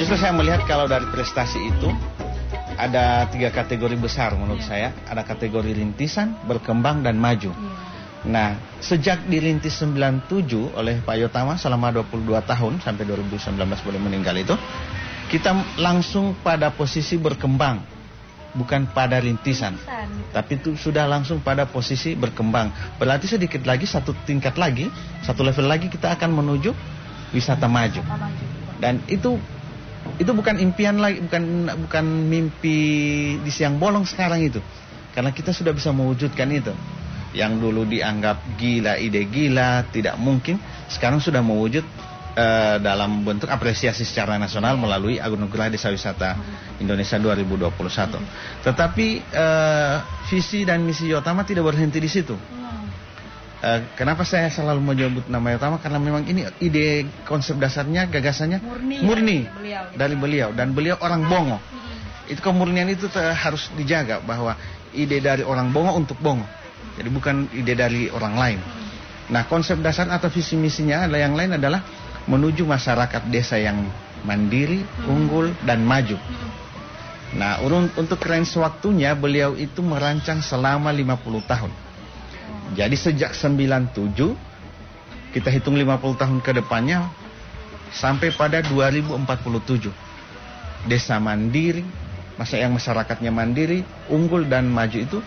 Justru saya melihat kalau dari prestasi itu ada 3 kategori besar menurut saya. Ada kategori rintisan, berkembang, dan maju. Nah, sejak dirintis 97 oleh Pak Yotama selama 22 tahun sampai 2019 boleh meninggal itu, kita langsung pada posisi berkembang, bukan pada rintisan. Tapi itu sudah langsung pada posisi berkembang. Berarti sedikit lagi, satu tingkat lagi, satu level lagi kita akan menuju wisata maju. Dan itu bukan impian lagi, bukan mimpi di siang bolong sekarang itu. Karena kita sudah bisa mewujudkan itu. Yang dulu dianggap gila, ide gila, tidak mungkin, sekarang sudah mewujud dalam bentuk apresiasi secara nasional melalui Anugerah Desa Wisata Indonesia 2021. Tetapi visi dan misi Yotama tidak berhenti di situ. Kenapa saya selalu menyebut nama Yotama? Karena memang ini ide, konsep dasarnya, gagasannya murni dari beliau. Dan beliau orang Bongo. Itu kemurnian itu harus dijaga, bahwa ide dari orang Bongo untuk Bongo. Jadi bukan ide dari orang lain. Nah, konsep dasar atau visi misinya adalah yang lain adalah menuju masyarakat desa yang mandiri, unggul, dan maju. Nah, untuk range waktunya beliau itu merancang selama 50 tahun. Jadi sejak 97, kita hitung 50 tahun ke depannya, sampai pada 2047. Desa mandiri, yang masyarakatnya mandiri, unggul, dan maju itu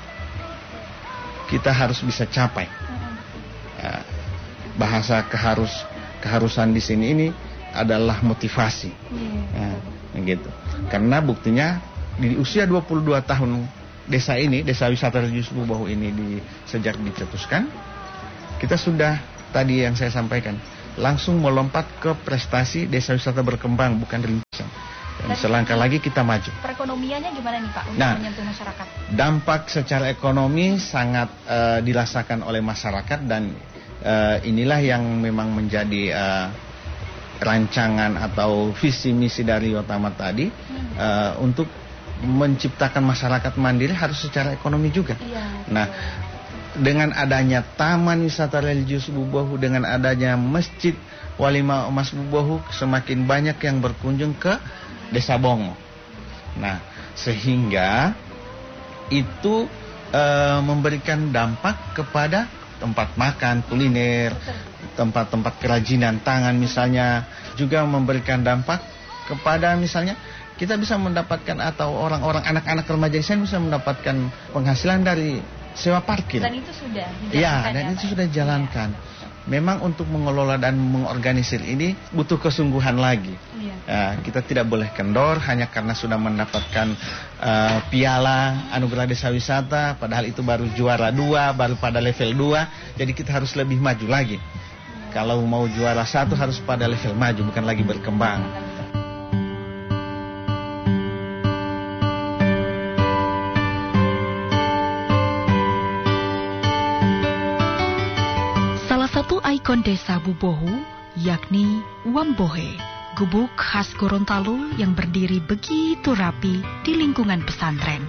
kita harus bisa capai. Bahasa keharusan di sini ini adalah motivasi. Gitu. Karena buktinya di usia 22 tahun desa ini, Desa Wisata Religius Bubohu ini sejak dicetuskan, kita sudah tadi yang saya sampaikan, langsung melompat ke prestasi desa wisata berkembang, bukan rintisan. Dan selangkah lagi kita maju. Perekonomiannya gimana nih Pak untuk menyentuh masyarakat? Dampak secara ekonomi sangat dirasakan oleh masyarakat, dan inilah yang memang menjadi rancangan atau visi misi dari Yotama tadi, untuk menciptakan masyarakat mandiri harus secara ekonomi juga. Nah, dengan adanya Taman Wisata Religius Bubohu, dengan adanya Masjid Walimah Emas Bubohu, semakin banyak yang berkunjung ke Desa Bongo. Nah, sehingga itu memberikan dampak kepada tempat makan, kuliner, tempat-tempat kerajinan tangan misalnya, juga memberikan dampak kepada misalnya kita bisa mendapatkan, atau orang-orang anak-anak remaja di sana bisa mendapatkan penghasilan dari sewa parkir. Dan itu sudah dijalankan. Dan itu sudah dijalankan. Memang untuk mengelola dan mengorganisir ini butuh kesungguhan lagi. Kita tidak boleh kendor hanya karena sudah mendapatkan piala Anugerah Desa Wisata, padahal itu baru juara 2, baru pada level 2. Jadi kita harus lebih maju lagi. Kalau mau juara 1 harus pada level maju, bukan lagi berkembang. Satu ikon desa Bubohu, yakni Wambohe, gubuk khas Gorontalo yang berdiri begitu rapi di lingkungan pesantren.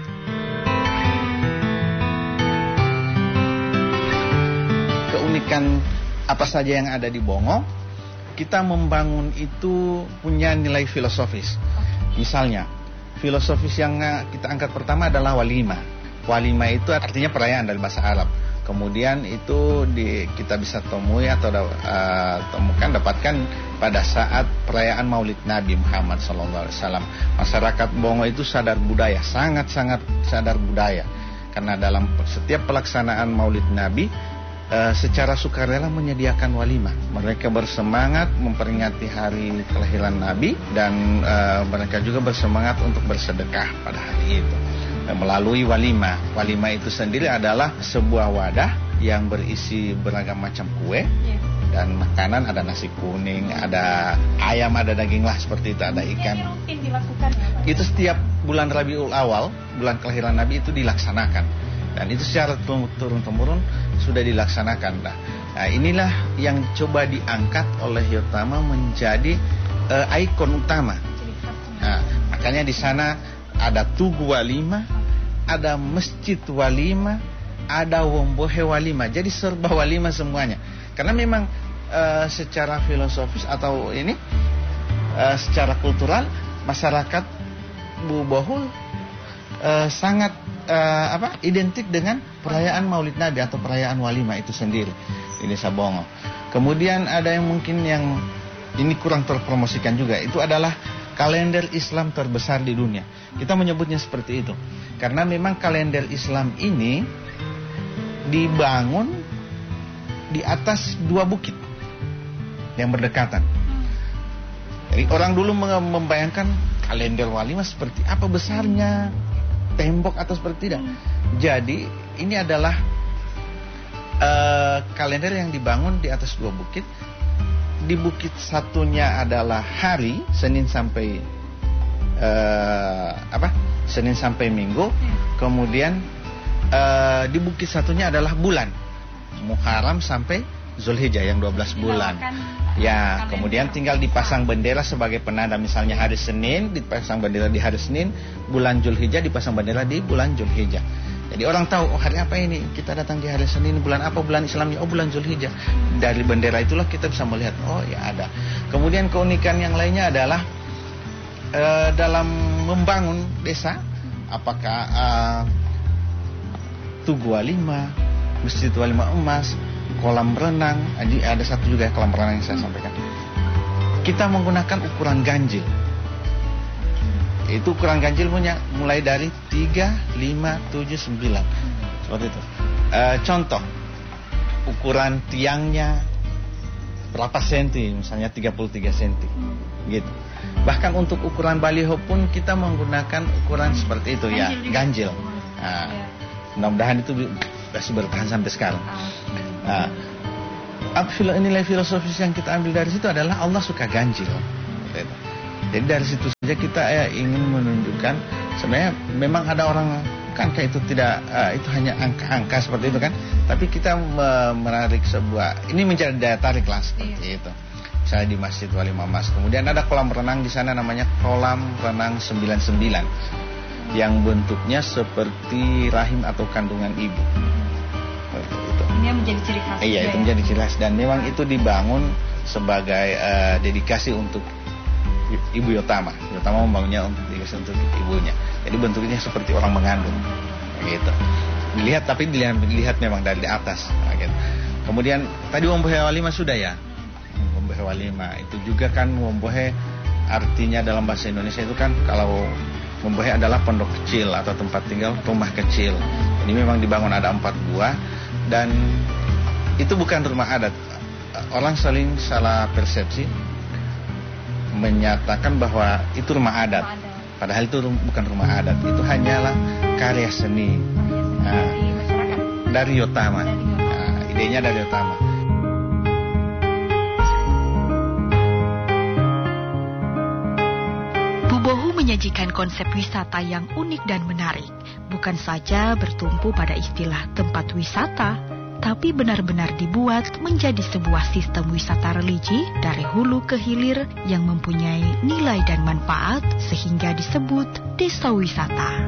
Keunikan apa saja yang ada di Bongo, kita membangun itu punya nilai filosofis. Misalnya, filosofis yang kita angkat pertama adalah walimah. Walimah itu artinya perayaan dari bahasa Arab. Kemudian itu kita bisa temui atau dapatkan pada saat perayaan Maulid Nabi Muhammad SAW. Masyarakat Bongo itu sadar budaya, sangat-sangat sadar budaya. Karena dalam setiap pelaksanaan Maulid Nabi, secara sukarela menyediakan walimah. Mereka bersemangat memperingati hari kelahiran Nabi, dan mereka juga bersemangat untuk bersedekah pada hari itu melalui walimah. Walimah itu sendiri adalah sebuah wadah yang berisi beragam macam kue dan makanan. Ada nasi kuning, ada ayam, ada daging lah seperti itu, ada ikan. Ini rutin dilakukan ya Pak? Itu setiap bulan Rabiul Awal, bulan kelahiran Nabi itu dilaksanakan. Dan itu secara turun-temurun sudah dilaksanakan. Nah, inilah yang coba diangkat oleh Yotama menjadi ikon utama. Nah, makanya di sana ada Tugu Walimah, ada Masjid Walimah, ada Wambohe Walimah. Jadi serba walimah semuanya. Karena memang secara filosofis atau ini secara kultural masyarakat Bubohu sangat identik dengan perayaan Maulid Nabi atau perayaan Walimah itu sendiri di Desa Bongo. Kemudian ada yang mungkin yang ini kurang terpromosikan juga, itu adalah kalender Islam terbesar di dunia. Kita menyebutnya seperti itu karena memang kalender Islam ini dibangun di atas dua bukit yang berdekatan. Jadi orang dulu membayangkan kalender Walimah seperti apa besarnya, tembok atau seperti tidak. Jadi ini adalah kalender yang dibangun di atas dua bukit. Di bukit satunya adalah hari Senin sampai Senin sampai Minggu. Kemudian di bukit satunya adalah bulan Muharram sampai Zulhijjah yang 12 bulan. Ya, kemudian tinggal dipasang bendera sebagai penanda. Misalnya hari Senin dipasang bendera di hari Senin, bulan Zulhijjah dipasang bendera di bulan Zulhijjah. Jadi orang tahu, oh hari apa ini? Kita datang di hari Senin, bulan apa bulan Islamnya? Oh bulan Zulhijjah. Dari bendera itulah kita bisa melihat, oh ya ada. Kemudian keunikan yang lainnya adalah dalam membangun desa, apakah Tugu Walimah, Masjid Walimah Emas, kolam renang, ada satu juga kolam renang yang saya sampaikan. Kita menggunakan ukuran ganjil. Itu ukuran ganjil punya mulai dari 3, 5, 7, 9. Seperti itu. Contoh, ukuran tiangnya berapa senti, misalnya 33 senti. Gitu. Bahkan untuk ukuran baliho pun kita menggunakan ukuran seperti itu, ganjil. Nah, mudah-mudahan itu masih bertahan sampai sekarang. Nah, nilai filosofis yang kita ambil dari situ adalah Allah suka ganjil. Jadi dari situ saja kita ingin menunjukkan sebenarnya memang ada orang kan kayak itu tidak itu hanya angka-angka seperti itu kan, tapi kita menarik sebuah ini menjadi daya tarik lah seperti itu. Misalnya di Masjid Walimah Mas, kemudian ada kolam renang di sana namanya kolam renang 99 yang bentuknya seperti rahim atau kandungan ibu. Itu. Ini yang menjadi ciri khas. Iya, itu menjadi ciri khas dan memang itu dibangun sebagai dedikasi untuk Ibu Yotama. Yotama membangunnya untuk ibunya. Jadi bentuknya seperti orang mengandung, gitu. Dilihat memang dari atas. Gitu. Kemudian tadi Wombohe Walimah sudah ya. Wombohe Walimah itu juga kan Wombohe artinya dalam bahasa Indonesia itu kan kalau Wombohe adalah pondok kecil atau tempat tinggal rumah kecil. Ini memang dibangun ada 4 buah dan itu bukan rumah adat. Orang saling salah persepsi menyatakan bahwa itu rumah adat. Padahal itu bukan rumah adat. Itu hanyalah karya seni dari Yotama. Idenya dari Yotama. Bubohu menyajikan konsep wisata yang unik dan menarik. Bukan saja bertumpu pada istilah tempat wisata, tapi benar-benar dibuat menjadi sebuah sistem wisata religi dari hulu ke hilir yang mempunyai nilai dan manfaat sehingga disebut desa wisata.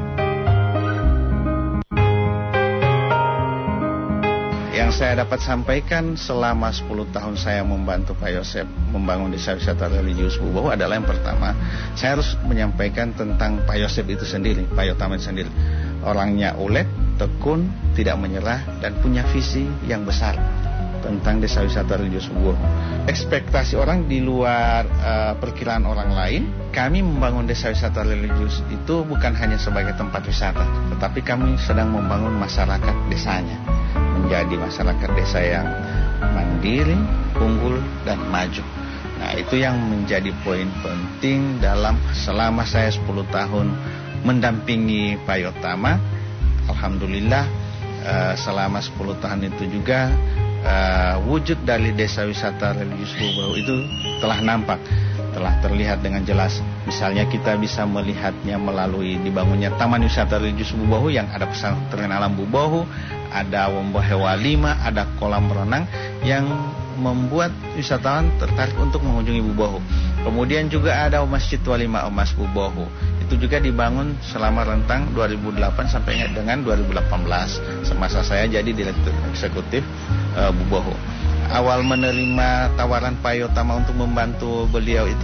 Yang saya dapat sampaikan selama 10 tahun saya membantu Pak Yosep membangun desa wisata religius Bubohu adalah yang pertama, saya harus menyampaikan tentang Pak Yosep itu sendiri, Pak Yotama itu sendiri. Orangnya ulet, tekun, tidak menyerah, dan punya visi yang besar tentang desa wisata religius Bubohu. Ekspektasi orang di luar perkiraan orang lain, kami membangun desa wisata religius itu bukan hanya sebagai tempat wisata, tetapi kami sedang membangun masyarakat desanya menjadi masyarakat desa yang mandiri, unggul, dan maju. Nah, itu yang menjadi poin penting dalam selama saya 10 tahun mendampingi Pak Yotama. Alhamdulillah selama 10 tahun itu juga wujud dari desa wisata religius Bubohu itu telah nampak, telah terlihat dengan jelas. Misalnya kita bisa melihatnya melalui dibangunnya Taman Wisata Religius Bubohu yang ada pesantren alam Bubohu, ada Wombohe Walimah, ada kolam renang yang membuat wisatawan tertarik untuk mengunjungi Bubohu. Kemudian juga ada Masjid Walimah Emas Bubohu. Itu juga dibangun selama rentang 2008 sampai dengan 2018 semasa saya jadi direktur eksekutif Bubohu. Awal menerima tawaran Pak Yotama untuk membantu beliau itu,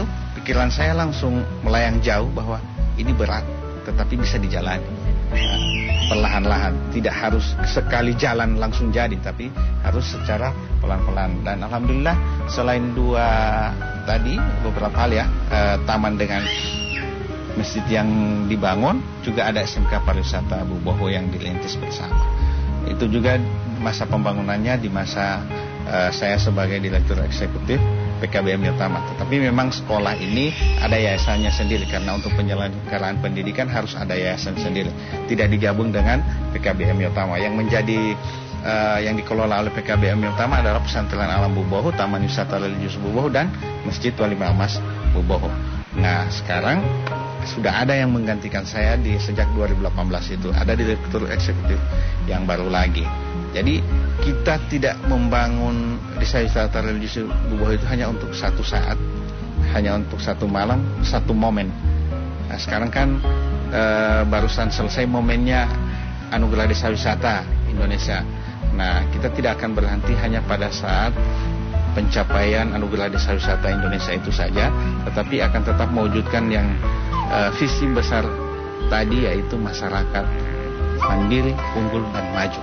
pikiran saya langsung melayang jauh bahwa ini berat, tetapi bisa dijalani. Perlahan-lahan, tidak harus sekali jalan langsung jadi, tapi harus secara pelan-pelan. Dan alhamdulillah selain dua tadi beberapa hal ya, taman dengan masjid yang dibangun, juga ada SMK Pariwisata Buboho yang dirintis bersama. Itu juga masa pembangunannya di masa saya sebagai Direktur Eksekutif PKBM Utama. Tetapi memang sekolah ini ada yayasannya sendiri, karena untuk penyelenggaraan pendidikan harus ada yayasan sendiri, tidak digabung dengan PKBM Utama. Yang menjadi yang dikelola oleh PKBM Utama adalah Pesantren Alam Buboho, Taman Wisata Religius Buboho, dan Masjid Wali Mas Buboho. Nah, sekarang sudah ada yang menggantikan saya sejak 2018 itu, ada Direktur Eksekutif yang baru lagi. Jadi kita tidak membangun desa wisata religius Buboho itu hanya untuk satu saat, hanya untuk satu malam, satu momen. Nah, sekarang kan barusan selesai momennya Anugerah Desa Wisata Indonesia. Nah, kita tidak akan berhenti hanya pada saat pencapaian Anugerah Desa Wisata Indonesia itu saja, tetapi akan tetap mewujudkan yang visi besar tadi, yaitu masyarakat mandiri, unggul, dan maju.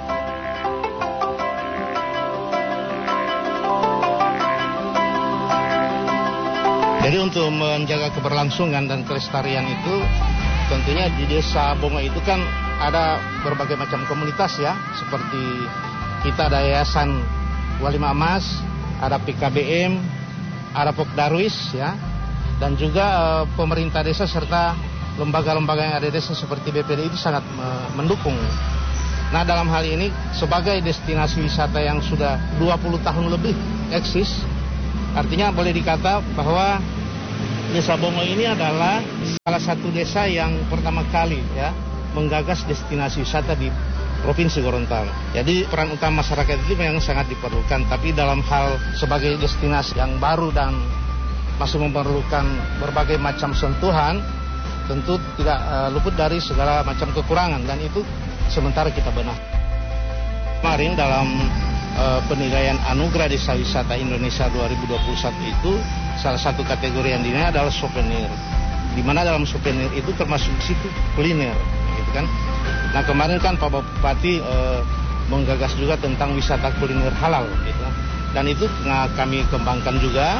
Jadi untuk menjaga keberlangsungan dan kelestarian itu, tentunya di Desa Bongo itu kan ada berbagai macam komunitas ya, seperti kita ada Yayasan Wali Mas, ada PKBM, ada Pokdarwis ya, dan juga pemerintah desa serta lembaga-lembaga yang ada di desa seperti BPD itu sangat mendukung. Nah, dalam hal ini sebagai destinasi wisata yang sudah 20 tahun lebih eksis, artinya boleh dikata bahwa Desa Bongo ini adalah salah satu desa yang pertama kali ya menggagas destinasi wisata di Provinsi Gorontalo. Jadi peran utama masyarakat itu memang sangat diperlukan, tapi dalam hal sebagai destinasi yang baru dan masih memerlukan berbagai macam sentuhan, tentu tidak luput dari segala macam kekurangan, dan itu sementara kita benahi. Kemarin dalam penilaian Anugerah Desa Wisata Indonesia 2021 itu salah satu kategori yang dinilai adalah souvenir, di mana dalam souvenir itu termasuk di situ kuliner, gitu kan. Nah, kemarin kan Pak Bupati menggagas juga tentang wisata kuliner halal, gitu. Dan itu kami kembangkan juga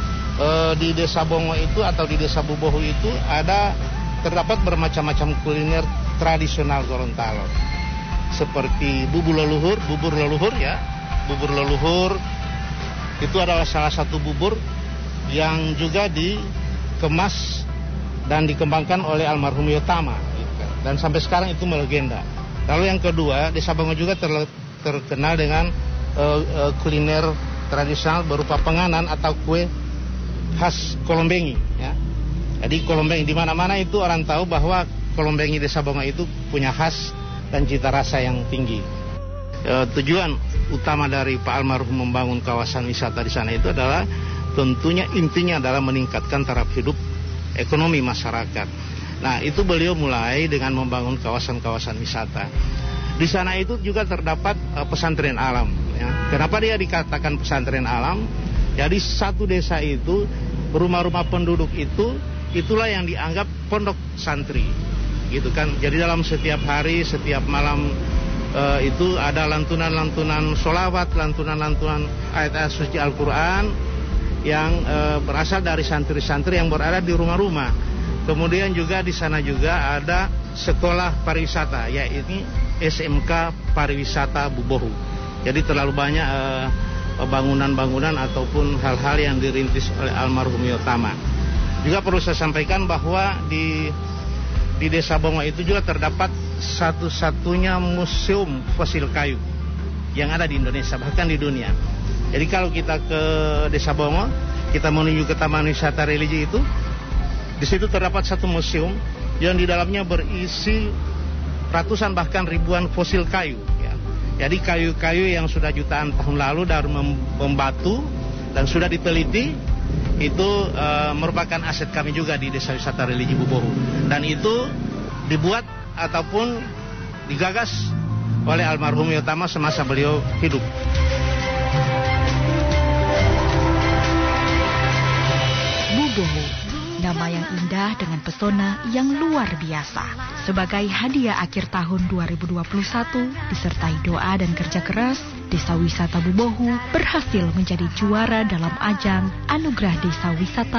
di Desa Bongo itu atau di Desa Buboho itu terdapat bermacam-macam kuliner tradisional Gorontalo, seperti bubur leluhur ya. Bubur leluhur itu adalah salah satu bubur yang juga dikemas dan dikembangkan oleh almarhum Yotama, gitu. Dan sampai sekarang itu melegenda. Lalu yang kedua, Desa Bongo juga terkenal dengan kuliner tradisional berupa penganan atau kue khas Kolombengi ya. Jadi Kolombengi di mana-mana itu orang tahu bahwa Kolombengi Desa Bongo itu punya khas dan cita rasa yang tinggi. Tujuan utama dari Pak almarhum membangun kawasan wisata di sana itu adalah tentunya intinya adalah meningkatkan taraf hidup ekonomi masyarakat. Nah, itu beliau mulai dengan membangun kawasan-kawasan wisata. Di sana itu juga terdapat pesantren alam ya. Kenapa dia dikatakan pesantren alam? Jadi satu desa itu, rumah-rumah penduduk itulah yang dianggap pondok santri, gitu kan. Jadi dalam setiap hari, setiap malam itu ada lantunan-lantunan sholawat, lantunan-lantunan ayat-ayat suci Al-Quran yang berasal dari santri-santri yang berada di rumah-rumah. Kemudian juga di sana juga ada sekolah pariwisata, yaitu SMK Pariwisata Buboho. Jadi terlalu banyak bangunan-bangunan ataupun hal-hal yang dirintis oleh almarhum Yotama. Juga perlu saya sampaikan bahwa di Desa Bongo itu juga terdapat satu-satunya museum fosil kayu yang ada di Indonesia, bahkan di dunia. Jadi kalau kita ke Desa Bongo, kita menuju ke Taman Wisata Religi itu, di situ terdapat satu museum yang di dalamnya berisi ratusan bahkan ribuan fosil kayu ya. Jadi kayu-kayu yang sudah jutaan tahun lalu dari membatu dan sudah diteliti, itu merupakan aset kami juga di Desa Wisata Religi Buboho. Dan itu dibuat ataupun digagas oleh almarhum Yotama semasa beliau hidup. Buboho Nama yang indah dengan pesona yang luar biasa. Sebagai hadiah akhir tahun 2021, disertai doa dan kerja keras, Desa Wisata Bubohu berhasil menjadi juara dalam ajang Anugerah Desa Wisata